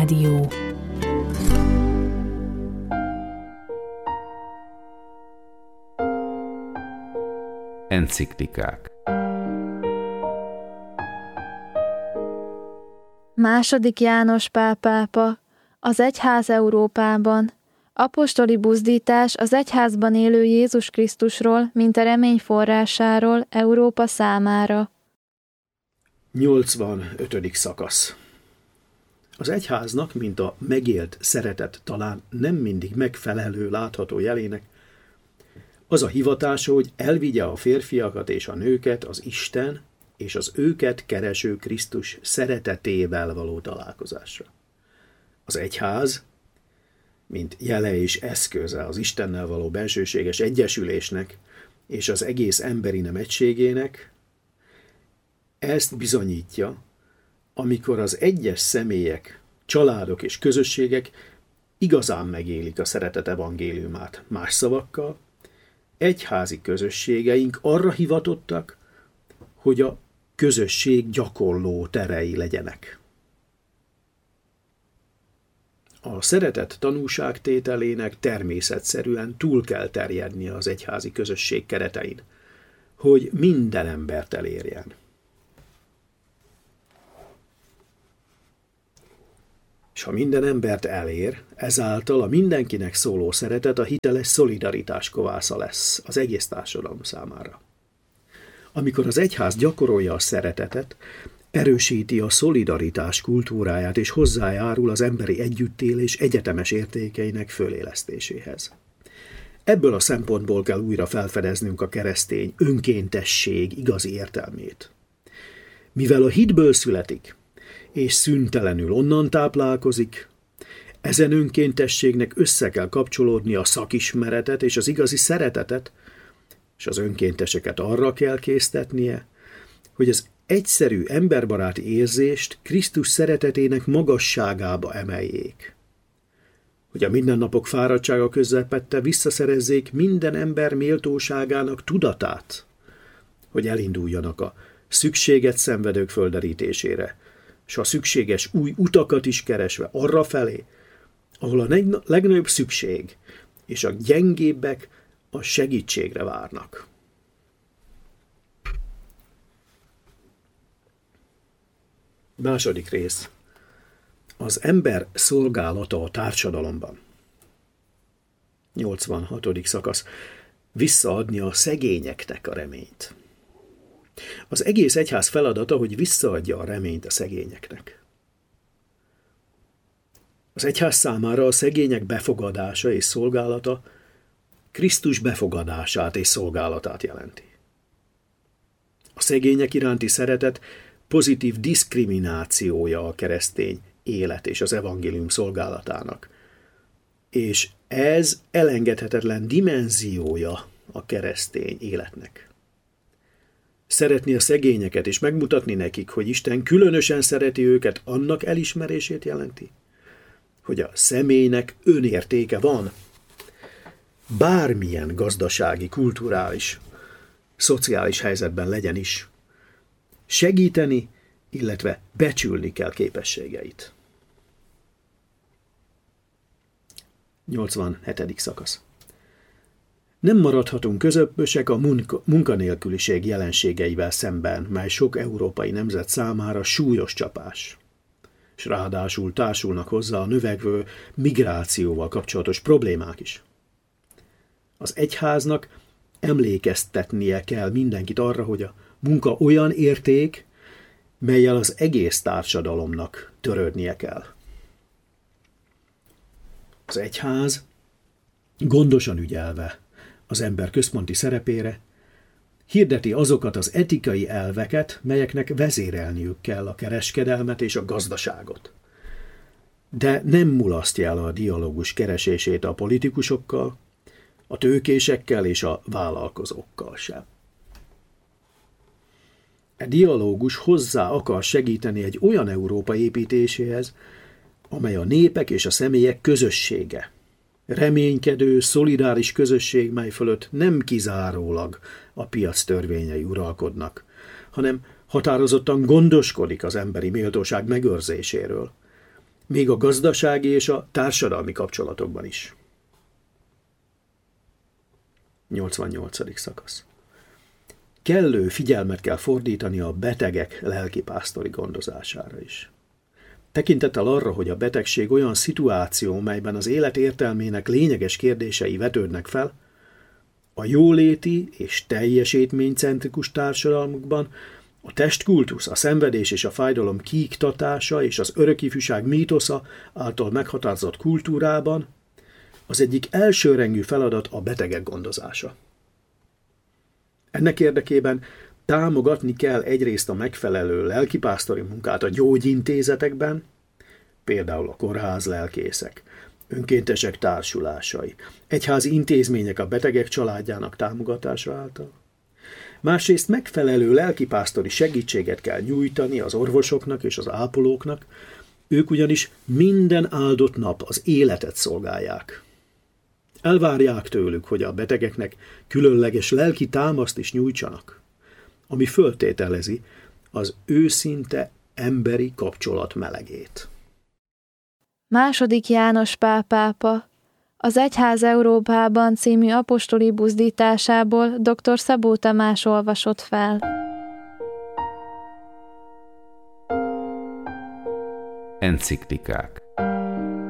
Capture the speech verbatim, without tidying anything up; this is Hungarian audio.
Rádió. Enciklikák. Második János Pál pápa, az egyház Európában. Apostoli buzdítás az egyházban élő Jézus Krisztusról, mint a remény forrásáról Európa számára. nyolcvanötödik szakasz. Az egyháznak, mint a megélt szeretet talán nem mindig megfelelő látható jelének, az a hivatása, hogy elvigye a férfiakat és a nőket az Isten és az őket kereső Krisztus szeretetével való találkozásra. Az egyház, mint jele és eszköze az Istennel való bensőséges egyesülésnek és az egész emberi nem egységének, ezt bizonyítja, amikor az egyes személyek, családok és közösségek igazán megélik a szeretet evangéliumát. Más szavakkal, egyházi közösségeink arra hivatottak, hogy a közösség gyakorló terei legyenek. A szeretet tanúságtételének természetszerűen túl kell terjednie az egyházi közösség keretein, hogy minden embert elérjen. És ha minden embert elér, ezáltal a mindenkinek szóló szeretet a hiteles szolidaritás kovásza lesz az egész társadalom számára. Amikor az egyház gyakorolja a szeretetet, erősíti a szolidaritás kultúráját és hozzájárul az emberi együttélés egyetemes értékeinek fölélesztéséhez. Ebből a szempontból kell újra felfedeznünk a keresztény önkéntesség igazi értelmét. Mivel a hitből születik, és szüntelenül onnan táplálkozik, ezen önkéntességnek össze kell kapcsolódni a szakismeretet és az igazi szeretetet, és az önkénteseket arra kell késztetnie, hogy az egyszerű emberbaráti érzést Krisztus szeretetének magasságába emeljék. Hogy a mindennapok fáradtsága közepette visszaszerezzék minden ember méltóságának tudatát, hogy elinduljanak a szükséget szenvedők földerítésére, és a szükséges új utakat is keresve arra felé, ahol a legnagyobb szükség és a gyengébbek a segítségre várnak. Második rész. Az ember szolgálata a társadalomban. nyolcvanhatodik szakasz. Visszaadni a szegényeknek a reményt. Az egész egyház feladata, hogy visszaadja a reményt a szegényeknek. Az egyház számára a szegények befogadása és szolgálata Krisztus befogadását és szolgálatát jelenti. A szegények iránti szeretet pozitív diszkriminációja a keresztény élet és az evangélium szolgálatának, és ez elengedhetetlen dimenziója a keresztény életnek. Szeretni a szegényeket és megmutatni nekik, hogy Isten különösen szereti őket, annak elismerését jelenti, hogy a személynek önértéke van, bármilyen gazdasági, kulturális, szociális helyzetben legyen is. Segíteni, illetve becsülni kell képességeit. nyolcvanhetedik szakasz. Nem maradhatunk közömbösek a munka- munkanélküliség jelenségeivel szemben, mely sok európai nemzet számára súlyos csapás, és ráadásul társulnak hozzá a növekvő migrációval kapcsolatos problémák is. Az egyháznak emlékeztetnie kell mindenkit arra, hogy a munka olyan érték, mellyel az egész társadalomnak törődnie kell. Az egyház gondosan ügyelve az ember központi szerepére hirdeti azokat az etikai elveket, melyeknek vezérelniük kell a kereskedelmet és a gazdaságot. De nem mulasztja el a dialógus keresését a politikusokkal, a tőkésekkel és a vállalkozókkal sem. A dialógus hozzá akar segíteni egy olyan Európa építéséhez, amely a népek és a személyek közössége. Reménykedő, szolidáris közösség, mely fölött nem kizárólag a piac törvényei uralkodnak, hanem határozottan gondoskodik az emberi méltóság megőrzéséről, még a gazdasági és a társadalmi kapcsolatokban is. nyolcvannyolcadik szakasz. Kellő figyelmet kell fordítani a betegek lelkipásztori gondozására is. Tekintettel arra, hogy a betegség olyan szituáció, melyben az élet értelmének lényeges kérdései vetődnek fel, a jóléti és teljesítménycentrikus társadalmukban a testkultusz, a szenvedés és a fájdalom kiiktatása és az örökifjúság mítosza által meghatározott kultúrában az egyik elsőrendű feladat a betegek gondozása. Ennek érdekében támogatni kell egyrészt a megfelelő lelkipásztori munkát a gyógyintézetekben, például a kórház lelkészek, önkéntesek társulásai, egyházi intézmények a betegek családjának támogatása által. Másrészt megfelelő lelkipásztori segítséget kell nyújtani az orvosoknak és az ápolóknak, ők ugyanis minden áldott nap az életet szolgálják. Elvárják tőlük, hogy a betegeknek különleges lelki támaszt is nyújtsanak, ami föltételezi az őszinte emberi kapcsolat melegét. Második János Pál pápa az Egyház Európában című apostoli buzdításából dr. Szabó Tamás olvasott fel. Enciklikák.